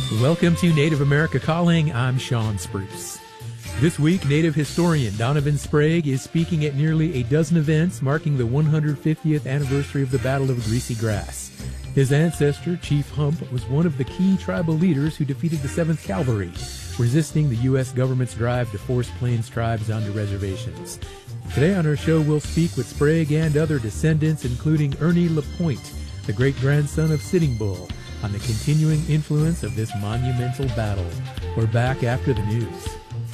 Welcome to Native America Calling. I'm Sean Spruce. This week, Native historian Donovan Sprague is speaking at nearly a dozen events marking the 150th anniversary of the Battle of Greasy Grass. His ancestor, Chief Hump, was one of the key tribal leaders who defeated the 7th Cavalry, resisting the U.S. government's drive to force Plains tribes onto reservations. Today on our show, we'll speak with Sprague and other descendants, including Ernie LaPointe, the great-grandson of Sitting Bull, on the continuing influence of this monumental battle. We're back after the news.